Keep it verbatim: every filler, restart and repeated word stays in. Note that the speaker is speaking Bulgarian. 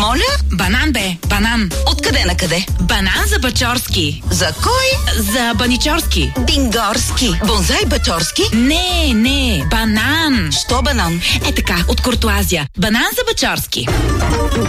Моля? Банан бе, банан. Откъде на къде? Банан за Бачорски. За кой? За Баничорски. Бингорски. Бонзай Бачорски? Не, не, банан. Що банан? Е така, от Куртуазия. Банан за Бачорски.